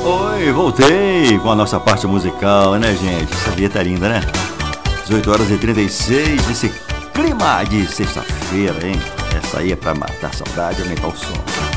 Oi, voltei com a nossa parte musical, né, gente? Essa vinheta é linda, né? 18 horas e 36, esse clima de sexta-feira, hein? Essa aí é pra matar a saudade e aumentar o som.